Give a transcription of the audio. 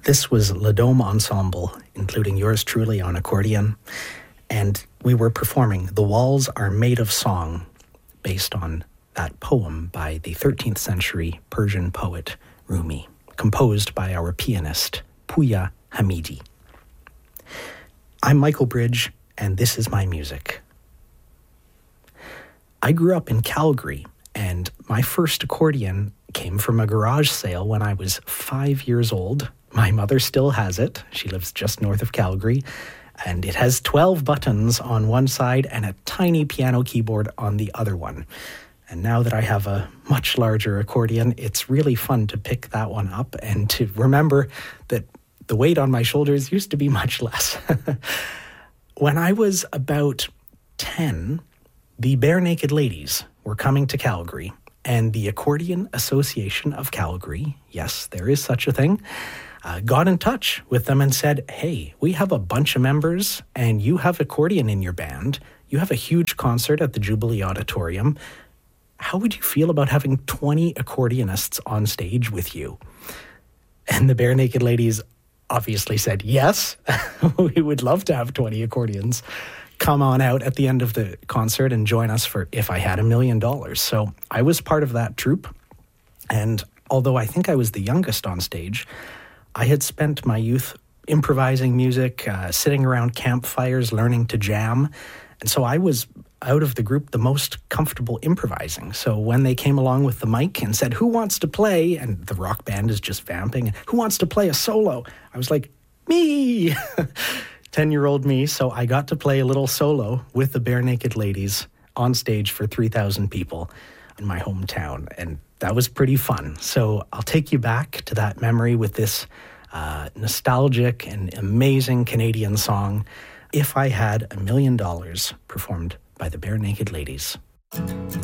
This was Le Dome Ensemble, including yours truly on accordion, and we were performing The Walls Are Made of Song, based on that poem by the 13th century Persian poet Rumi, composed by our pianist Pouya Hamidi. I'm Michael Bridge, and this is my music. I grew up in Calgary, and my first accordion came from a garage sale when I was 5 years old. My mother still has it. She lives just north of Calgary, and it has 12 buttons on one side and a tiny piano keyboard on the other one. And now that I have a much larger accordion, it's really fun to pick that one up and to remember that the weight on my shoulders used to be much less. When I was about 10, the Bare Naked Ladies were coming to Calgary, and the Accordion Association of Calgary, yes, there is such a thing, got in touch with them and said, hey, we have a bunch of members and you have accordion in your band. You have a huge concert at the Jubilee Auditorium. How would you feel about having 20 accordionists on stage with you? And the Bare Naked Ladies obviously said, yes, we would love to have 20 accordions. Come on out at the end of the concert and join us for If I Had $1 Million. So I was part of that troupe. And although I think I was the youngest on stage, I had spent my youth improvising music, sitting around campfires, learning to jam. And so I was, out of the group, the most comfortable improvising. So when they came along with the mic and said, who wants to play? And the rock band is just vamping. Who wants to play a solo? I was like, me! 10-year-old me. So I got to play a little solo with the Bare Naked Ladies on stage for 3,000 people in my hometown. And that was pretty fun. So I'll take you back to that memory with this nostalgic and amazing Canadian song, If I Had $1 Million, performed by the Bare Naked Ladies.